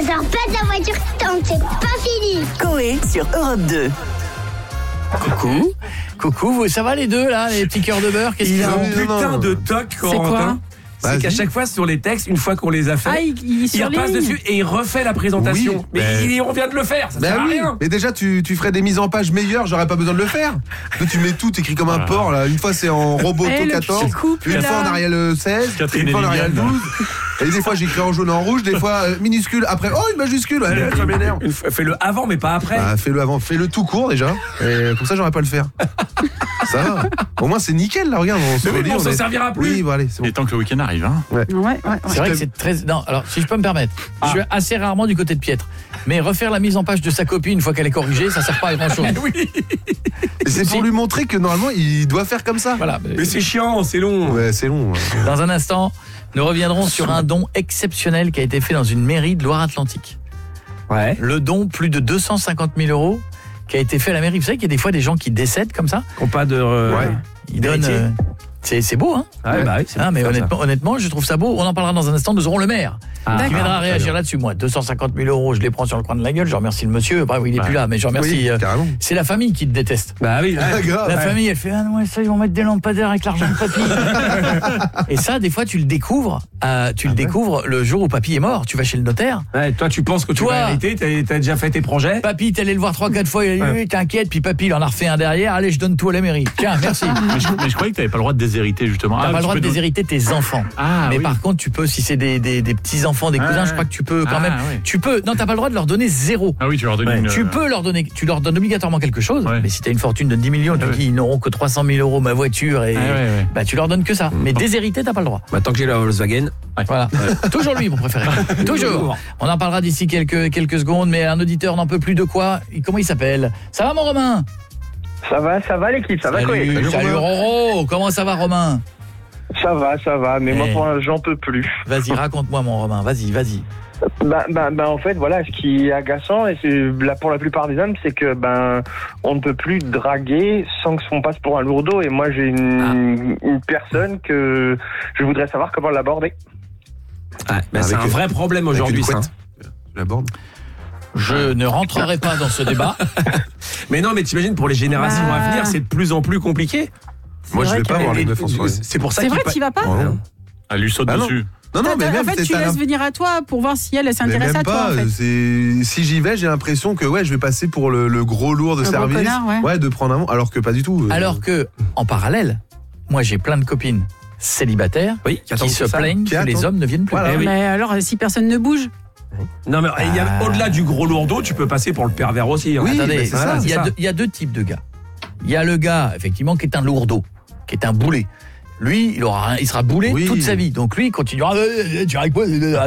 sors pas de la voiture tant que c'est pas fini. Coé sur Europe 2. Coucou, ça va les deux là, les petits cœurs de beurre? Qu'est-ce qu'ils Il a ont? un putain de toc, Corentin. C'est qu'à chaque fois sur les textes, une fois qu'on les a fait, il repasse dessus et il refait la présentation. Oui, mais on vient de le faire, ça sert à rien. Mais déjà, tu ferais des mises en page meilleures, j'aurais pas besoin de le faire. Là, tu mets tout, t'écris comme un porc là. Une fois c'est en Roboto 14, une fois en Arial 16, une fois en Arial 12. Et des fois j'écris en jaune et en rouge, des fois minuscule, après une majuscule, ça m'énerve. Fais-le avant mais pas après. Fais-le avant, fais-le tout court déjà. Et pour ça j'aurais pas le faire. Ça va. Au moins c'est nickel là, regarde, on s'en servira plus. Oui, voilà, c'est bon. Et tant que le week-end arrive, hein. Ouais. C'est vrai que c'est très... Non, alors si je peux me permettre, je suis assez rarement du côté de Pietre. Mais refaire la mise en page de sa copie une fois qu'elle est corrigée, ça sert pas à grand chose. Oui. C'est pour lui montrer que normalement il doit faire comme ça. Voilà. Mais c'est chiant, c'est long. Ouais, c'est long. Dans un instant, nous reviendrons sur un don exceptionnel qui a été fait dans une mairie de Loire-Atlantique. Ouais. Le don, plus de 250 000 € qui a été fait à la mairie. Vous savez qu'il y a des fois des gens qui décèdent comme ça. Qui n'ont pas de... Ils donnent... C'est beau, hein? Ouais, bah oui, c'est mais honnêtement, je trouve ça beau. On en parlera dans un instant. Nous aurons le maire qui viendra réagir là-dessus. Moi, 250 000 €, je les prends sur le coin de la gueule. Je remercie le monsieur. Bah oui, il est plus là, mais je remercie. Carrément. C'est la famille qui te déteste. Bah oui. La famille, elle fait ça, ils vont mettre des lampadaires avec l'argent de papy. Et ça, des fois, tu le découvres. Découvres le jour où papy est mort. Tu vas chez le notaire. Ouais, toi, tu penses que tu vas hériter. T'as déjà fait tes projets. Papy, t'es allé le voir 3-4 fois. Il a dit t'inquiète. Puis papy, il en a refait un derrière. Allez, je donne tout à la mairie. Tiens, merci. Mais je croyais que t'avais pas le droit de déshériter justement. T'as pas le droit de déshériter tes enfants. Mais par contre, tu peux, si c'est des petits-enfants, des cousins, je crois que tu peux quand même. Tu peux. Non, t'as pas le droit de leur donner 0. Ah oui, tu leur donnes Tu peux leur donner, tu leur donnes obligatoirement quelque chose. Mais si t'as une fortune de 10 millions, tu dis ils n'auront que 300 000 € ma voiture et bah tu leur donnes que ça. Mais déshériter, t'as pas le droit. Tant que j'ai la Volkswagen. Voilà. Toujours lui, mon préféré. Toujours. On en parlera d'ici quelques secondes, mais un auditeur n'en peut plus de quoi. Comment il s'appelle? Ça va, mon Romain? Ça va l'équipe, ça va quoi? Salut Roro, comment ça va Romain? Ça va, mais moi j'en peux plus. Vas-y, raconte-moi mon Romain, vas-y. En fait, voilà, ce qui est agaçant, et c'est là pour la plupart des hommes, c'est que on ne peut plus draguer sans qu'on passe pour un lourdeau. Et moi, j'ai une personne que je voudrais savoir comment l'aborder. C'est un vrai problème aujourd'hui, ça. Je l'aborde. Je ne rentrerai pas dans ce débat. Mais non, mais t'imagines, pour les générations à venir, c'est de plus en plus compliqué. Moi, je vais pas voir les meufs en soirée. C'est pour ça. C'est vrai, tu vas pas? Elle lui saute dessus. Non, mais même en fait, tu laisses venir à toi pour voir si elle s'intéresse à toi. En fait. Si j'y vais, j'ai l'impression que je vais passer pour le gros lourd de service. Connard, de prendre un mot, alors que pas du tout. Alors que, en parallèle, moi j'ai plein de copines célibataires qui se plaignent que les hommes ne viennent plus. Voilà, mais alors, si personne ne bouge? Non, mais au-delà du gros lourdeau, tu peux passer pour le pervers aussi. Oui, attendez, il y a deux types de gars. Il y a le gars, effectivement, qui est un lourdeau, qui est un boulet. Lui, il sera boulé toute sa vie. Donc lui, il continuera. Tu arrives quoi?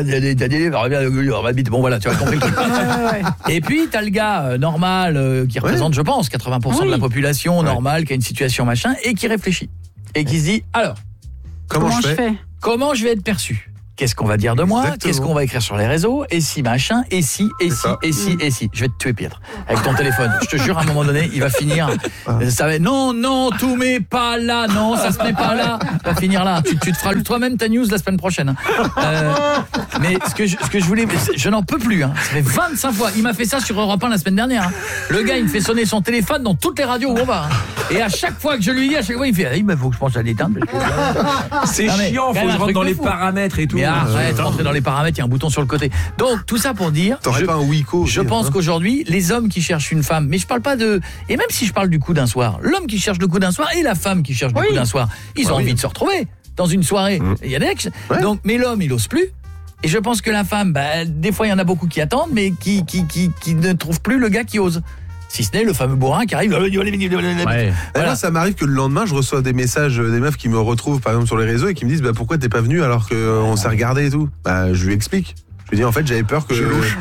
Bon voilà, tu as compris le truc. Et puis t'as le gars normal qui représente, je pense, 80% de la population normale, qui a une situation machin et qui réfléchit et qui se dit alors comment je fais? Comment je vais être perçu? Qu'est-ce qu'on va dire de moi? Qu'est-ce qu'on va écrire sur les réseaux? Et si machin? Et si? Je vais te tuer, Pietre. Avec ton téléphone. Je te jure, à un moment donné, il va finir. Ça va. Non, tout met pas là. Non, ça se met pas là. Ça va finir là. Tu te feras toi-même ta news la semaine prochaine. Mais ce que je voulais, je n'en peux plus. Ça fait 25 fois. Il m'a fait ça sur Europe 1 la semaine dernière. Le gars, il me fait sonner son téléphone dans toutes les radios où on va. Et à chaque fois que je lui dis, il fait, il faut que je pense à l'éteindre. C'est chiant. Faut que je rentre dans les paramètres et tout. Arrête, rentrer dans les paramètres, il y a un bouton sur le côté. Donc tout ça pour dire, t'aurais pas un Wiko. Je pense qu'aujourd'hui, les hommes qui cherchent une femme, mais je parle pas de, et même si je parle du coup d'un soir, l'homme qui cherche le coup d'un soir et la femme qui cherche le coup d'un soir, ils ont envie de se retrouver dans une soirée. Il y a des ex. Donc, mais l'homme, il ose plus. Et je pense que la femme, des fois il y en a beaucoup qui attendent, mais qui ne trouvent plus le gars qui ose. Si ce n'est le fameux bourrin qui arrive. Moi, ça m'arrive que le lendemain, je reçois des messages des meufs qui me retrouvent par exemple sur les réseaux et qui me disent pourquoi t'es pas venu alors qu'on s'est regardé et tout. Je lui explique. Je lui dis en fait j'avais peur que.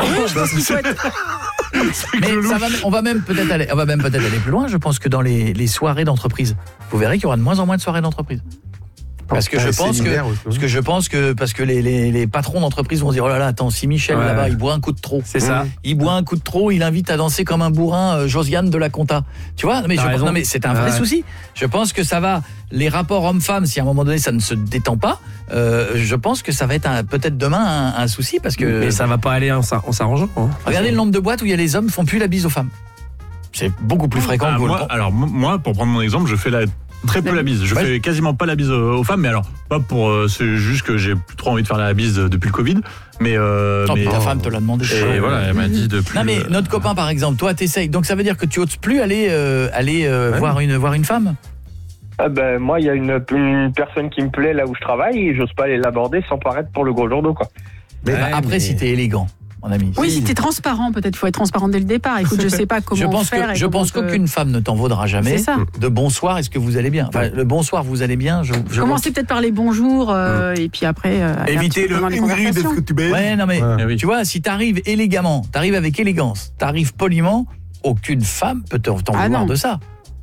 Mais on va même peut-être aller plus loin. Je pense que dans les soirées d'entreprise, vous verrez qu'il y aura de moins en moins de soirées d'entreprise. Parce que je pense que les patrons d'entreprise vont dire oh là là, attends, si Michel là-bas, il boit un coup de trop. C'est ça. Il boit un coup de trop, il invite à danser comme un bourrin Josiane de la Compta. Tu vois, mais c'est un vrai souci. Je pense que ça va les rapports hommes-femmes, si à un moment donné ça ne se détend pas, je pense que ça va être peut-être demain un souci parce que mais ça va pas aller en s'arrangeant. Regardez le nombre de boîtes où il y a les hommes font plus la bise aux femmes. C'est beaucoup plus fréquent que moi, pour prendre mon exemple, je fais très peu la bise. Je fais quasiment pas la bise aux femmes, mais alors pas pour c'est juste que j'ai plus trop envie de faire la bise depuis le Covid. Mais ta femme te l'a demandé. Et voilà, elle m'a dit de plus. Non mais notre copain par exemple, toi t'essayes. Donc ça veut dire que tu oses plus aller voir une femme. Moi il y a une personne qui me plaît là où je travaille et j'ose pas aller l'aborder sans paraître pour le gros jour d'eau quoi. Après si t'es élégant. Mon ami. Oui, si t'es transparent, peut-être faut être transparent dès le départ. Écoute, je sais pas comment faire. Je pense qu'aucune femme ne t'en vaudra jamais. C'est ça. De bonsoir, est-ce que vous allez bien? Enfin, le bonsoir, vous allez bien. Commencez peut-être par les bonjours et puis après. Éviter le Ingrid, est-ce que tu baises? Ouais, non mais tu vois, si t'arrives élégamment, t'arrives avec élégance, t'arrives poliment, aucune femme peut t'en vouloir de ça.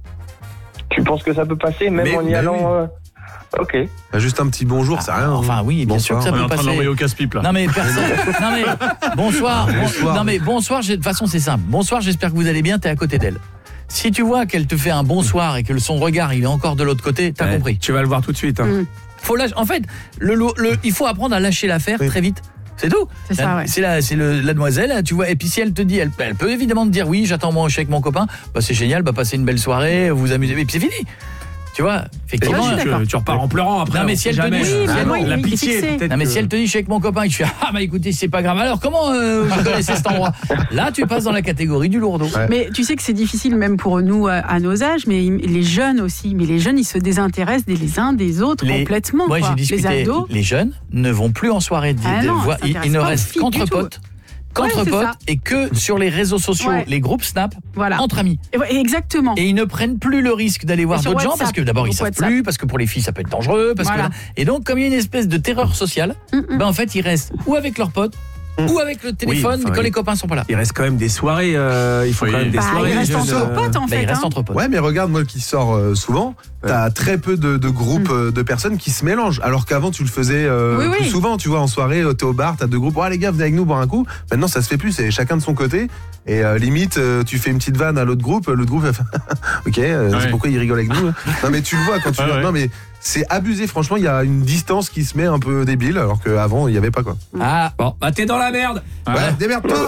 Tu penses que ça peut passer même en y allant? Ok. Juste un petit bonjour, c'est rien. Enfin oui, bien sûr que ça peut passer. On est en train d'envoyer au casse-pipe là. Non mais personne. Non mais bonsoir. Non mais bonsoir. De toute façon c'est simple. Bonsoir, j'espère que vous allez bien. T'es à côté d'elle. Si tu vois qu'elle te fait un bonsoir et que son regard il est encore de l'autre côté, t'as compris. Tu vas le voir tout de suite. Faut lâcher. En fait, il faut apprendre à lâcher l'affaire très vite. C'est tout. C'est ça, ouais. C'est la demoiselle, tu vois. Et puis si elle te dit, elle peut évidemment te dire oui, j'attends moi avec mon copain. C'est génial, passez une belle soirée, vous amusez. Et puis c'est fini. Tu vois, effectivement, tu repars en pleurant après. Non mais si elle te dit la pitié peut-être. Non mais si elle te dit je suis avec mon copain et je fais écoutez, c'est pas grave. Alors comment vous connaissez cet endroit? Là, tu passes dans la catégorie du lourdeau. Ouais. Mais tu sais que c'est difficile même pour nous à nos âges, mais les jeunes aussi, mais les jeunes ils se désintéressent les uns des autres complètement. Moi, j'ai discuté, les jeunes ne vont plus en soirée ils ne restent qu'entre potes. Qu'entre potes et que sur les réseaux sociaux, les groupes Snap, entre amis. Exactement. Et ils ne prennent plus le risque d'aller voir d'autres gens parce que d'abord ils savent plus, parce que pour les filles ça peut être dangereux, et donc comme il y a une espèce de terreur sociale, en fait ils restent ou avec leurs potes ou avec le téléphone quand les copains sont pas là. Il reste quand même des soirées, il faut quand même des soirées. Ils restent entre potes en fait. Ils restent entre potes. Ouais, mais regarde, moi qui sors souvent, t'as très peu de groupes de personnes qui se mélangent. Alors qu'avant tu le faisais plus souvent, tu vois, en soirée, t'es au bar, t'as deux groupes, les gars, venez avec nous boire un coup. Maintenant ça se fait plus, c'est chacun de son côté. Et limite, tu fais une petite vanne à l'autre groupe elle fait ok, c'est pourquoi il rigole avec nous. Non mais tu le vois quand tu non mais c'est abusé, franchement, il y a une distance qui se met un peu débile, alors qu'avant, il n'y avait pas quoi. T'es dans la merde. Démerde-toi.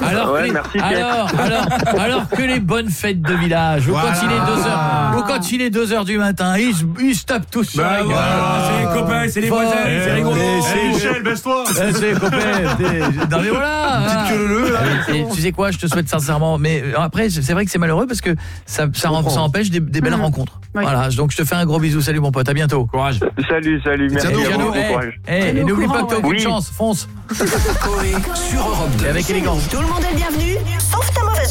Alors que les bonnes fêtes de village, ou quand il est 2h du matin, ils se tapent tous sur la gueule. C'est les copains, c'est les voisins, c'est les gros. Michel, baisse-toi. C'est les copains. Non mais voilà. Tu sais quoi, je te souhaite sincèrement, mais après, c'est vrai que c'est malheureux parce que ça empêche des belles rencontres. Voilà, donc je te fais un gros bisou, salut mon pote, à bientôt. Courage. Salut, merci. Et n'oublie pas que t'as aucune chance, fonce. Coé sur Europe 2. Et avec élégance. Tout le monde est le bienvenu, sauf ta mauvaise